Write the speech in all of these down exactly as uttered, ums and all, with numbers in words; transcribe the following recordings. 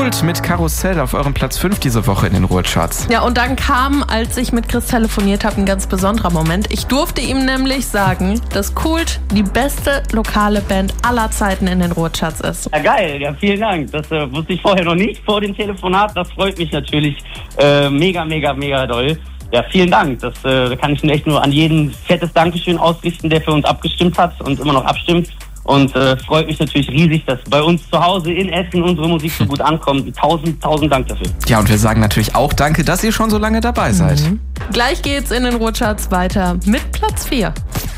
Kult mit Karussell auf eurem Platz fünf diese Woche in den Ruhrcharts. Ja, und dann kam, als ich mit Chris telefoniert habe, ein ganz besonderer Moment. Ich durfte ihm nämlich sagen, dass Kult die beste lokale Band aller Zeiten in den Ruhrcharts ist. Ja, geil. Ja, vielen Dank. Das äh, wusste ich vorher noch nicht vor dem Telefonat. Das freut mich natürlich äh, mega, mega, mega doll. Ja, vielen Dank. Das äh, kann ich echt nur an jeden fettes Dankeschön ausrichten, der für uns abgestimmt hat und immer noch abstimmt. Und äh, freut mich natürlich riesig, dass bei uns zu Hause in Essen unsere Musik so gut ankommt. Tausend, tausend Dank dafür. Ja, und wir sagen natürlich auch danke, dass ihr schon so lange dabei seid. Mhm. Gleich geht's in den Ruhrcharts weiter mit Platz vier.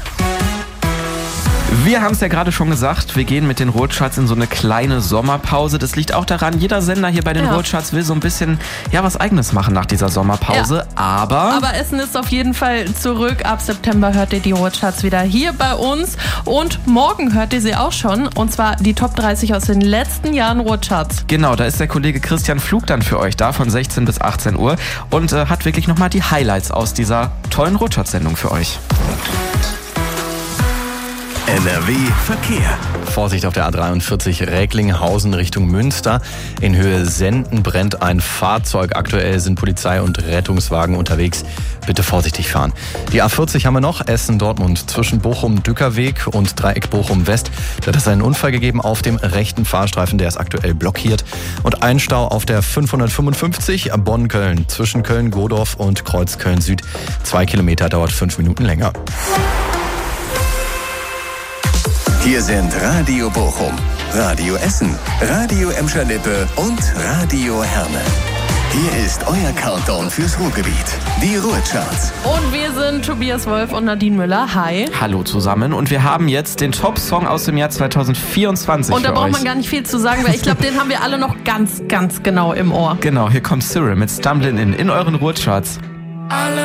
Wir haben es ja gerade schon gesagt, wir gehen mit den Ruhrcharts in so eine kleine Sommerpause. Das liegt auch daran, jeder Sender hier bei den ja. Ruhrcharts will so ein bisschen ja was Eigenes machen nach dieser Sommerpause. Ja. Aber... Aber Essen ist auf jeden Fall zurück. Ab September hört ihr die Ruhrcharts wieder hier bei uns. Und morgen hört ihr sie auch schon. Und zwar die Top dreißig aus den letzten Jahren Ruhrcharts. Genau, da ist der Kollege Christian Pflug dann für euch da von sechzehn bis achtzehn Uhr. Und äh, hat wirklich nochmal die Highlights aus dieser tollen Ruhrcharts-Sendung für euch. N R W Verkehr. Vorsicht auf der A dreiundvierzig Recklinghausen Richtung Münster. In Höhe Senden brennt ein Fahrzeug. Aktuell sind Polizei und Rettungswagen unterwegs. Bitte vorsichtig fahren. Die A vierzig haben wir noch. Essen-Dortmund zwischen Bochum-Dückerweg und Dreieck Bochum-West. Da hat es einen Unfall gegeben auf dem rechten Fahrstreifen. Der ist aktuell blockiert. Und ein Stau auf der fünfhundertfünfundfünfzig Bonn-Köln zwischen Köln-Godorf und Kreuz-Köln-Süd. Zwei Kilometer, dauert fünf Minuten länger. Hier sind Radio Bochum, Radio Essen, Radio Emscher-Lippe und Radio Herne. Hier ist euer Countdown fürs Ruhrgebiet, die Ruhrcharts. Und wir sind Tobias Wolf und Nadine Müller. Hi. Hallo zusammen. Und wir haben jetzt den Top-Song aus dem Jahr zweitausendvierundzwanzig Und da für braucht euch. man gar nicht viel zu sagen, weil ich glaube, den haben wir alle noch ganz, ganz genau im Ohr. Genau, hier kommt Cyril mit Stumblin' In in euren Ruhrcharts. Alle